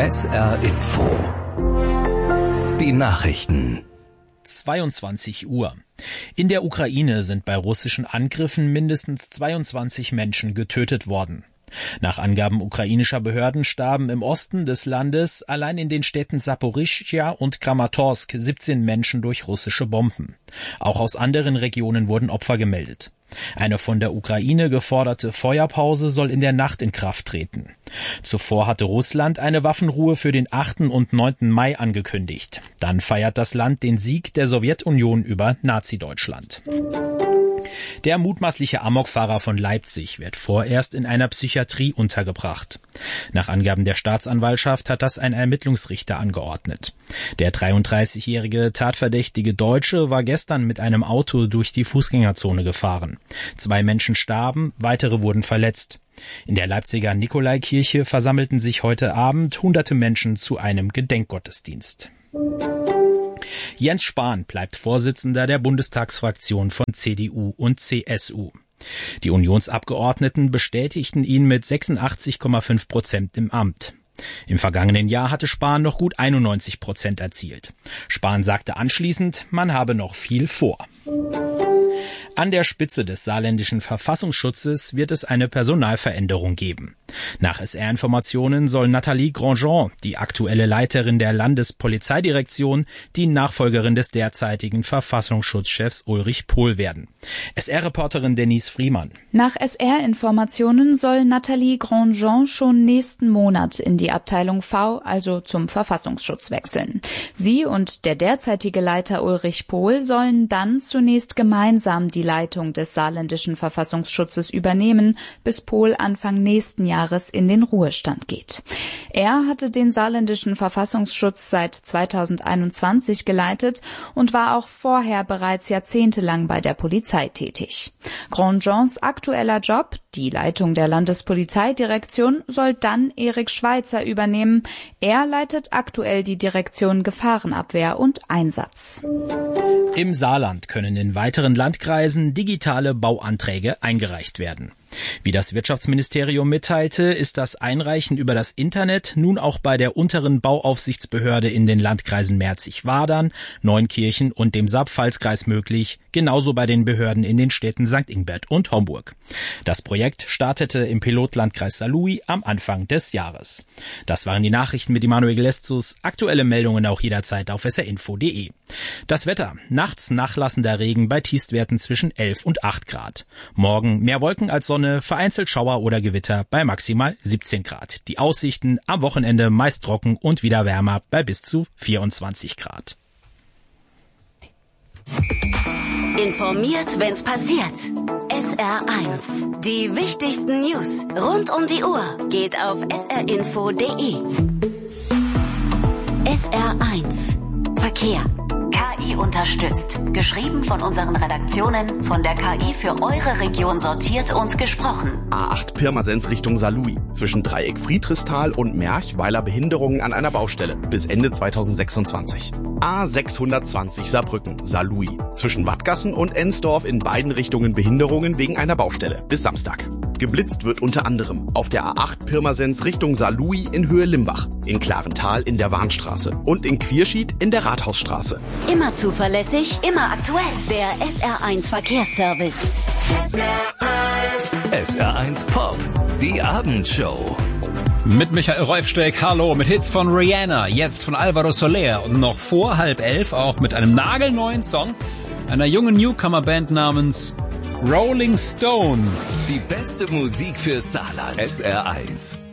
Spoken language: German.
SR Info. Die Nachrichten. 22 Uhr. In der Ukraine sind bei russischen Angriffen mindestens 22 Menschen getötet worden. Nach Angaben ukrainischer Behörden starben im Osten des Landes allein in den Städten Saporischschja und Kramatorsk 17 Menschen durch russische Bomben. Auch aus anderen Regionen wurden Opfer gemeldet. Eine von der Ukraine geforderte Feuerpause soll in der Nacht in Kraft treten. Zuvor hatte Russland eine Waffenruhe für den 8. und 9. Mai angekündigt. Dann feiert das Land den Sieg der Sowjetunion über Nazi-Deutschland. Der mutmaßliche Amokfahrer von Leipzig wird vorerst in einer Psychiatrie untergebracht. Nach Angaben der Staatsanwaltschaft hat das ein Ermittlungsrichter angeordnet. Der 33-jährige tatverdächtige Deutsche war gestern mit einem Auto durch die Fußgängerzone gefahren. 2 Menschen starben, weitere wurden verletzt. In der Leipziger Nikolaikirche versammelten sich heute Abend hunderte Menschen zu einem Gedenkgottesdienst. Jens Spahn bleibt Vorsitzender der Bundestagsfraktion von CDU und CSU. Die Unionsabgeordneten bestätigten ihn mit 86,5% im Amt. Im vergangenen Jahr hatte Spahn noch gut 91% erzielt. Spahn sagte anschließend, man habe noch viel vor. An der Spitze des saarländischen Verfassungsschutzes wird es eine Personalveränderung geben. Nach SR-Informationen soll Nathalie Grandjean, die aktuelle Leiterin der Landespolizeidirektion, die Nachfolgerin des derzeitigen Verfassungsschutzchefs Ulrich Pohl werden. SR-Reporterin Denise Friemann. Nach SR-Informationen soll Nathalie Grandjean schon nächsten Monat in die Abteilung V, also zum Verfassungsschutz, wechseln. Sie und der derzeitige Leiter Ulrich Pohl sollen dann zunächst gemeinsam die Leitung des saarländischen Verfassungsschutzes übernehmen, bis Pohl Anfang nächsten Jahres in den Ruhestand geht. Er hatte den saarländischen Verfassungsschutz seit 2021 geleitet und war auch vorher bereits jahrzehntelang bei der Polizei tätig. Grandjeans aktueller Job, die Leitung der Landespolizeidirektion, soll dann Erik Schweitzer übernehmen. Er leitet aktuell die Direktion Gefahrenabwehr und Einsatz. Im Saarland können in weiteren Landkreisen digitale Bauanträge eingereicht werden. Wie das Wirtschaftsministerium mitteilte, ist das Einreichen über das Internet nun auch bei der unteren Bauaufsichtsbehörde in den Landkreisen Merzig-Wadern, Neunkirchen und dem Saar-Pfalz-Kreis möglich, genauso bei den Behörden in den Städten St. Ingbert und Homburg. Das Projekt startete im Pilotlandkreis Saarlouis am Anfang des Jahres. Das waren die Nachrichten mit Emanuel Geleszus. Aktuelle Meldungen auch jederzeit auf srinfo.de. Das Wetter: nachts nachlassender Regen bei Tiefstwerten zwischen 11 und 8 Grad. Morgen mehr Wolken als Sonne, vereinzelt Schauer oder Gewitter bei maximal 17 Grad. Die Aussichten: am Wochenende meist trocken und wieder wärmer bei bis zu 24 Grad. Informiert, wenn's passiert. SR1. Die wichtigsten News rund um die Uhr geht auf srinfo.de. SR1. Verkehr. KI unterstützt. Geschrieben von unseren Redaktionen, von der KI für eure Region sortiert und gesprochen. A8 Pirmasens Richtung Saarlouis. Zwischen Dreieck Friedrichsthal und Merchweiler Behinderungen an einer Baustelle. Bis Ende 2026. A620 Saarbrücken, Saarlouis. Zwischen Wattgassen und Ensdorf in beiden Richtungen Behinderungen wegen einer Baustelle. Bis Samstag. Geblitzt wird unter anderem auf der A8 Pirmasens Richtung Saarlouis in Höhe Limbach, in Klarenthal in der Warnstraße und in Quierschied in der Rathausstraße. Immer zuverlässig, immer aktuell. Der SR1 Verkehrsservice. SR1 Pop, die Abendshow. Mit Michael Reufsteck, hallo, mit Hits von Rihanna, jetzt von Alvaro Soler und noch vor 10:30 auch mit einem nagelneuen Song einer jungen Newcomer-Band namens Rolling Stones. Die beste Musik für Saarland. SR1.